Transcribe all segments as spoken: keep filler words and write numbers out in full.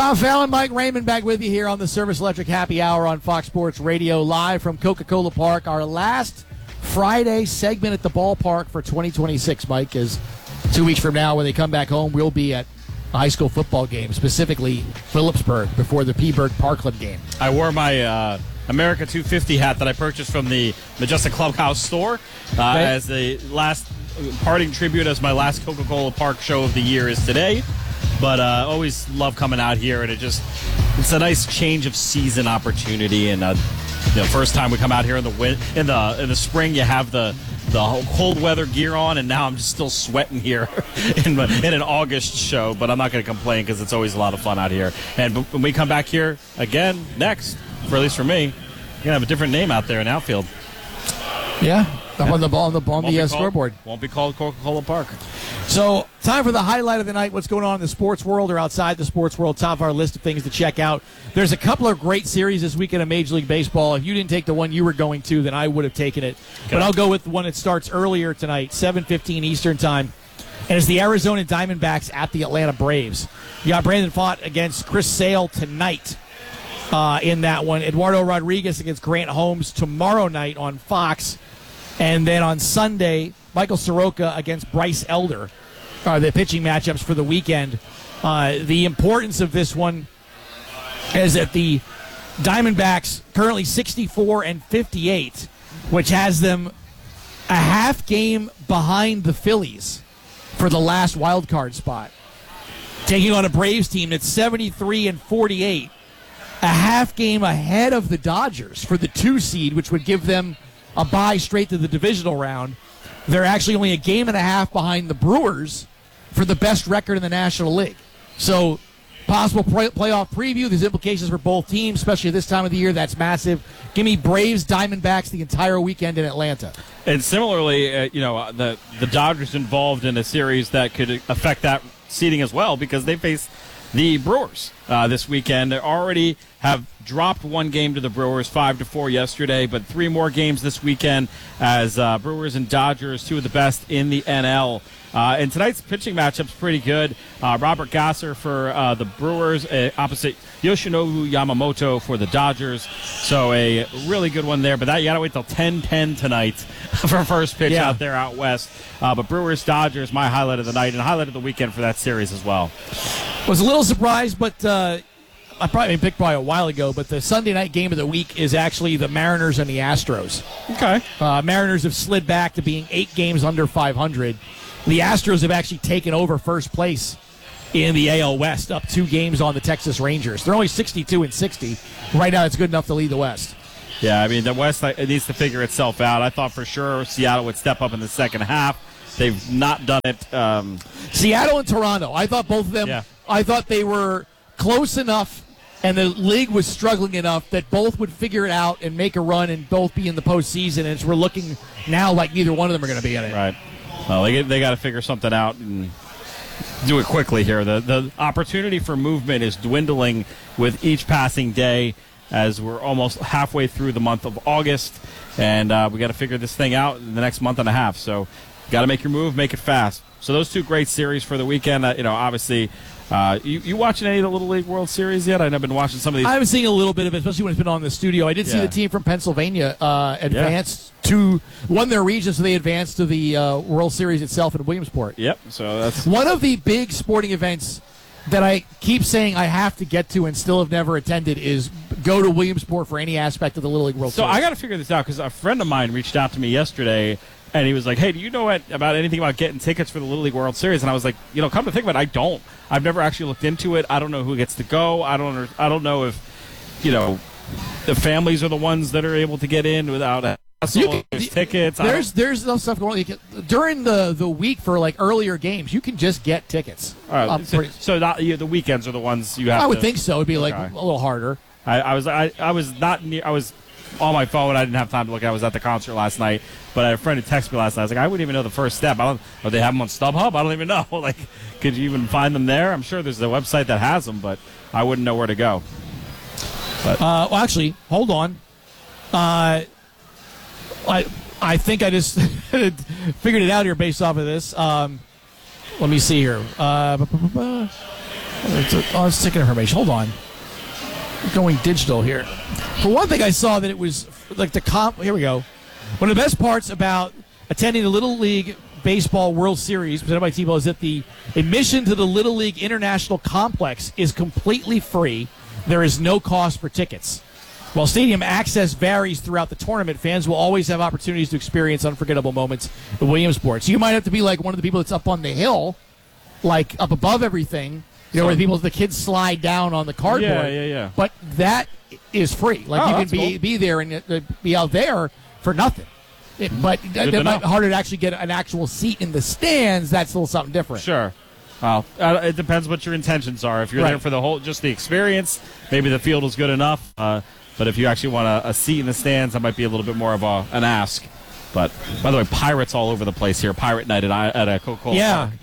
Tom Fallon, Mike Raymond back with you here on the Service Electric Happy Hour on Fox Sports Radio, live from Coca-Cola Park. Our last Friday segment at the ballpark for twenty twenty-six, Mike, is two weeks from now when they come back home. We'll be at a high school football game, specifically Phillipsburg, before the Peaburg Parkland game. I wore my uh, America two fifty hat that I purchased from the Majestic Clubhouse store uh, okay. as the last parting tribute, as my last Coca-Cola Park show of the year is today. But uh, always love coming out here, and it just it's a nice change of season opportunity. And uh, you know, first time we come out here in the win- in the in the spring, you have the the whole cold weather gear on, and now I'm just still sweating here in, in an August show. But I'm not going to complain because it's always a lot of fun out here. And when we come back here again next, for at least for me, we're gonna have a different name out there in outfield. Yeah, up on the ball on the, on the uh, called, scoreboard. Won't be called Coca-Cola Park. So, time for the highlight of the night. What's going on in the sports world or outside the sports world? Top of our list of things to check out. There's a couple of great series this weekend of Major League Baseball. If you didn't take the one you were going to, then I would have taken it. Okay. But I'll go with the one that starts earlier tonight, seven fifteen Eastern Time. And it's the Arizona Diamondbacks at the Atlanta Braves. You got Brandon Pfaadt against Chris Sale tonight uh, in that one. Eduardo Rodriguez against Grant Holmes tomorrow night on Fox. And then on Sunday, Michael Soroka against Bryce Elder are the pitching matchups for the weekend. Uh, the importance of this one is that the Diamondbacks currently sixty-four and fifty-eight, which has them a half game behind the Phillies for the last wild card spot, taking on a Braves team that's seventy-three and forty-eight, a half game ahead of the Dodgers for the two seed, which would give them a bye straight to the divisional round. They're actually only a game and a half behind the Brewers for the best record in the National League. So, possible play- playoff preview. There's implications for both teams, especially at this time of the year. That's massive. Give me Braves, Diamondbacks the entire weekend in Atlanta. And similarly, uh, you know, the the Dodgers involved in a series that could affect that seeding as well, because they face the Brewers uh, this weekend. They already have dropped one game to the Brewers, five to four yesterday, but three more games this weekend as uh, Brewers and Dodgers, two of the best in the N L. Uh, and tonight's pitching matchup's pretty good. Uh, Robert Gasser for uh, the Brewers, uh, opposite Yoshinobu Yamamoto for the Dodgers. So a really good one there. But that you got to wait till ten ten tonight for first pitch yeah. out there out west. Uh, but Brewers Dodgers, my highlight of the night and highlight of the weekend for that series as well. Was a little surprised, but uh, I probably picked probably a while ago. But the Sunday night game of the week is actually the Mariners and the Astros. Okay. Uh, Mariners have slid back to being eight games under five hundred. The Astros have actually taken over first place in the A L West, up two games on the Texas Rangers. They're only sixty-two and sixty. Right now, it's good enough to lead the West. Yeah, I mean, the West it needs to figure itself out. I thought for sure Seattle would step up in the second half. They've not done it. Um, Seattle and Toronto. I thought both of them, yeah. I thought they were close enough and the league was struggling enough that both would figure it out and make a run and both be in the postseason. And it's, we're looking now like neither one of them are going to be in it. Right. Well, they, they got to figure something out and do it quickly here. The, the opportunity for movement is dwindling with each passing day as we're almost halfway through the month of August. And uh, we got to figure this thing out in the next month and a half. So got to make your move, make it fast. So those two great series for the weekend. Uh, you know, obviously, uh, you, you watching any of the Little League World Series yet? I've been watching some of these. I've been seeing a little bit of it, especially when it's been on in the studio. I did yeah. see the team from Pennsylvania uh, advance yeah. to won their region, so they advanced to the uh, World Series itself in Williamsport. Yep. So that's one of the big sporting events that I keep saying I have to get to and still have never attended is go to Williamsport for any aspect of the Little League World so Series. So I got to figure this out because a friend of mine reached out to me yesterday. And he was like, hey, do you know what, about anything about getting tickets for the Little League World Series? And I was like, you know, come to think of it, I don't. I've never actually looked into it. I don't know who gets to go. I don't I don't know if, you know, the families are the ones that are able to get in without a hassle. Can, there's tickets. There's there's no stuff going on. You can, during the, the week for, like, earlier games, you can just get tickets. All right, um, so pretty, so not, you, the weekends are the ones you have I would to, think so. It would be, like, okay. a little harder. I, I was I, I was not near, I was on my phone. I didn't have time to look. I was at the concert last night, but I had a friend who texted me last night. I was like, I wouldn't even know the first step. I don't. Or they have them on StubHub. I don't even know. Like, could you even find them there? I'm sure there's a website that has them, but I wouldn't know where to go. But uh, well, actually, hold on. Uh, I I think I just figured it out here based off of this. Um, let me see here. Uh, Oh, it's taking information. Hold on. Going digital here. For one thing, I saw that it was like the comp. Here we go. One of the best parts about attending the Little League Baseball World Series presented by T-Mobile is that the admission to the Little League International Complex is completely free. There is no cost for tickets. While stadium access varies throughout the tournament, fans will always have opportunities to experience unforgettable moments at Williamsport. So you might have to be like one of the people that's up on the hill, like up above everything. You know, where the people, the kids slide down on the cardboard. Yeah, yeah, yeah. But that is free. Like Oh, you can that's be cool. be there and uh, be out there for nothing. It, but to it might know. be harder to actually get an actual seat in the stands. That's a little something different. Sure. Well, uh, it depends what your intentions are. If you're there Right. for the whole, just the experience, maybe the field is good enough. Uh, but if you actually want a, a seat in the stands, that might be a little bit more of a, an ask. But by the way, Pirates all over the place here. Pirate night at, I- at a Coca-Cola Yeah. Park.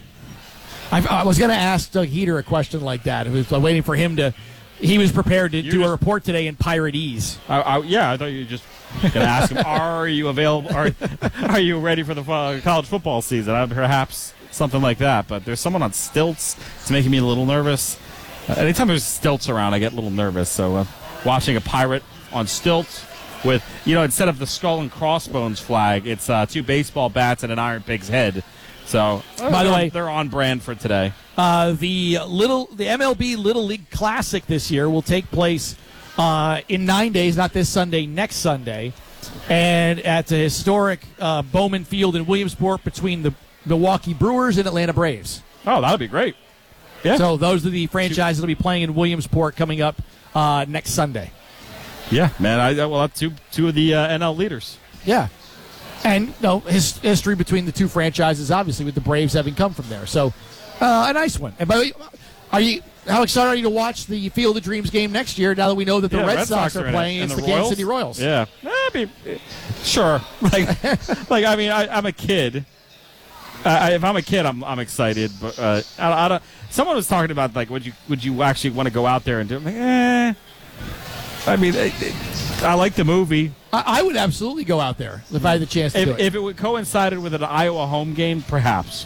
I, I was going to ask Doug Heater a question like that. I was waiting for him to. He was prepared to You're do a just- report today in Pirateese. I, I, yeah, I thought you were just going to ask him, are you available? Are, are you ready for the uh, college football season? Uh, perhaps something like that. But there's someone on stilts. It's making me a little nervous. Uh, anytime there's stilts around, I get a little nervous. So uh, watching a pirate on stilts with, you know, instead of the skull and crossbones flag, it's uh, two baseball bats and an Iron Pig's head. So, uh, By the they're- way- they're on brand for today. Uh, the little the M L B Little League Classic this year will take place uh, in nine days, not this Sunday, next Sunday, and at the historic uh, Bowman Field in Williamsport between the Milwaukee Brewers and Atlanta Braves. Oh, that'll be great. Yeah. So those are the franchises that will be playing in Williamsport coming up uh, next Sunday. Yeah, man. I, I will have two two of the uh, N L leaders. Yeah. And no his, history between the two franchises, obviously, with the Braves having come from there. So uh, a nice one. And by the way, are you how excited are you to watch the Field of Dreams game next year? Now that we know that the Yeah, Red, Red Sox, Sox are are in it. playing And against the the Kansas Royals? City Royals. Yeah, Eh, be- sure. Like, like I mean, I, I'm a kid. I, if I'm a kid, I'm I'm excited. But uh, I, I don't. Someone was talking about like, would you would you actually want to go out there and do it? I'm like, eh. I mean, it, it, I like the movie. I, I would absolutely go out there if I had the chance to do If, it. if it would coincided with an Iowa home game, perhaps.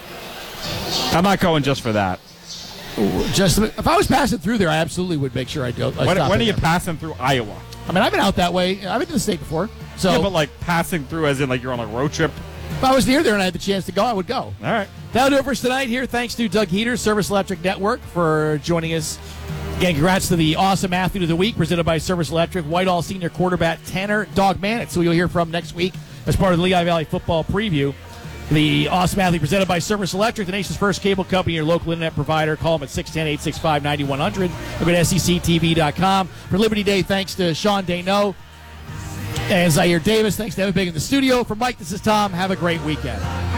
I'm not going just for that. Just if I was passing through there, I absolutely would make sure I do. I When, stop when are in you there. passing through Iowa? I mean, I've been out that way. I've been to the state before. So Yeah, but like passing through, as in like you're on a road trip. if I was near there and I had the chance to go, I would go. All right. That'll do it for us tonight here. Thanks to Doug Heater, Service Electric Network, for joining us. Again, congrats to the Awesome Athlete of the Week, presented by Service Electric, Whitehall Senior quarterback Tanner Dog Mannix, who you'll hear from next week as part of the Lehigh Valley Football Preview. The Awesome Athlete presented by Service Electric, the nation's first cable company, your local internet provider. Call them at six one zero, eight six five, nine one zero zero. Look at S E C T V dot com. For Liberty Day, thanks to Sean Dano and Zaire Davis. Thanks to Evan Big in the studio. For Mike, this is Tom. Have a great weekend.